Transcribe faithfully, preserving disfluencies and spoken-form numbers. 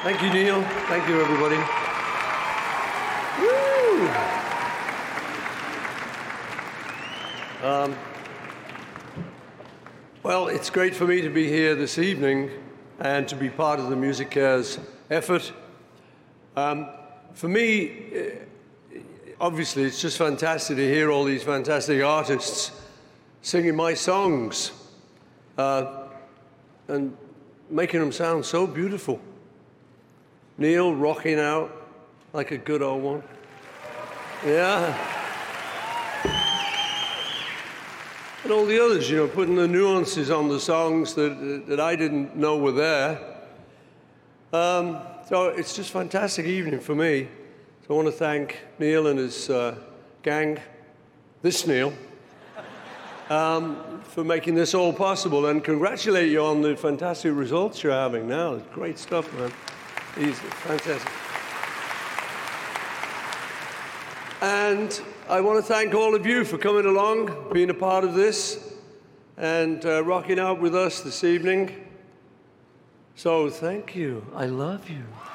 Thank you, Neil. Thank you, everybody. Woo! Um, well, it's great for me to be here this evening and to be part of the MusiCares effort. Um, for me, obviously, it's just fantastic to hear all these fantastic artists singing my songs uh, and making them sound so beautiful. Neil rocking out like a good old one. Yeah. And all the others, you know, putting the nuances on the songs that, that I didn't know were there. Um, so it's just a fantastic evening for me. So I want to thank Neil and his uh, gang, this Neil, um, for making this all possible, and congratulate you on the fantastic results you're having now. It's great stuff, man. Easy, fantastic. And I want to thank all of you for coming along, being a part of this, and uh, rocking out with us this evening. So thank you. I love you.